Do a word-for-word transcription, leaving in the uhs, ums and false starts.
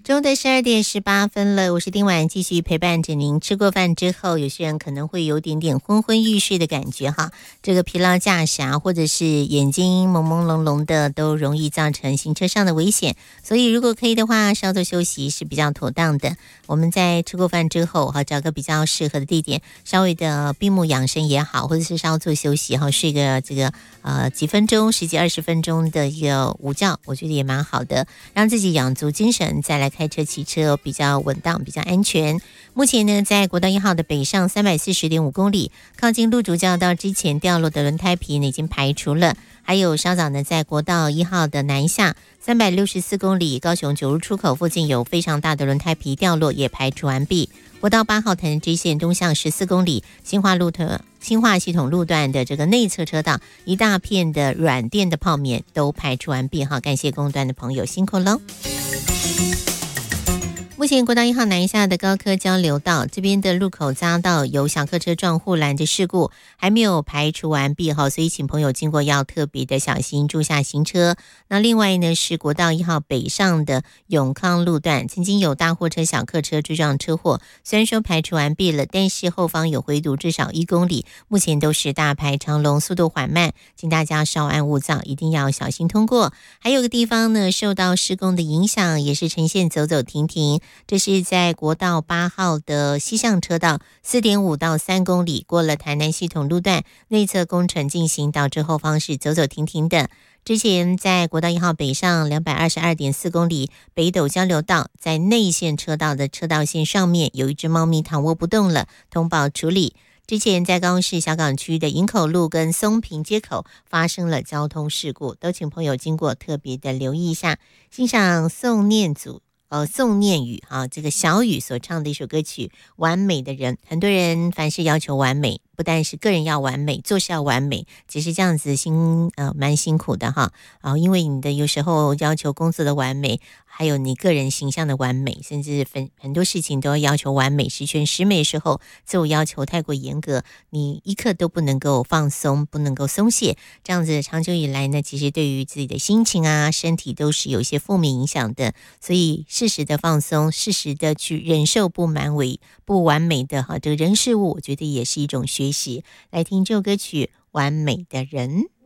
中午的十二点十八分了，我是丁婉，继续陪伴着您。吃过饭之后，有些人可能会有点点昏昏欲睡的感觉哈，这个疲劳驾驶啊，或者是眼睛朦朦胧胧的，都容易造成行车上的危险。所以如果可以的话，稍作休息是比较妥当的。我们在吃过饭之后哈，找个比较适合的地点，稍微的闭目养神也好，或者是稍作休息哈，睡个这个呃几分钟、十几二十分钟的一个午觉，我觉得也蛮好的，让自己养足精神，再来开车骑车比较稳当，比较安全。目前呢，在国道一号的北上三百四十点五公里，靠近路竹交道之前掉落的轮胎皮呢已经排除了。还有稍早呢，在国道一号的南下三百六十四公里，高雄九如出口附近有非常大的轮胎皮掉落，也排除完毕。国道八号台南支线东向十四公里，新化路的新化系统路段的这个内侧车道，一大片的软垫的泡棉都排除完毕哈，感谢工段的朋友辛苦喽。目前国道一号南下的高科交流道这边的路口匝道有小客车撞护栏的事故，还没有排除完毕哈，所以请朋友经过要特别的小心，注下行车。那另外呢是国道一号北上的永康路段，曾经有大货车、小客车追撞车祸，虽然说排除完毕了，但是后方有回堵至少一公里，目前都是大排长龙，速度缓慢，请大家稍安勿躁，一定要小心通过。还有个地方呢，受到施工的影响，也是呈现走走停停。这是在国道八号的西向车道 四点五到三公里，过了台南系统路段，内侧工程进行，导致后方是走走停停的。之前在国道一号北上 两百二十二点四公里北斗交流道，在内线车道的车道线上面有一只猫咪躺卧不动了，通报处理。之前在高雄市小港区的营口路跟松平街口发生了交通事故，都请朋友经过特别的留意一下。欣赏宋念祖呃，宋念宇啊，这个小雨所唱的一首歌曲《完美的人》，很多人凡事要求完美，不但是个人要完美，做事要完美，其实这样子辛呃蛮辛苦的哈啊、呃，因为你的有时候要求工作的完美，还有你个人形象的完美，甚至很很多事情都要要求完美，十全十美的时候，自我要求太过严格，你一刻都不能够放松，不能够松懈，这样子长久以来呢，其实对于自己的心情啊、身体都是有一些负面影响的，所以适时的放松，适时的去忍受不完美、不完美的哈这个人事物，我觉得也是一种学习。来听这首歌曲《完美的人》。